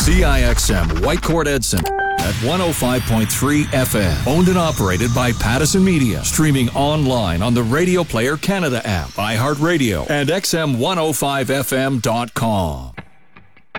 CIXM Whitecourt Edson at 105.3 FM. Owned and operated by Pattison Media. Streaming online on the Radio Player Canada app, iHeartRadio, and XM105FM.com.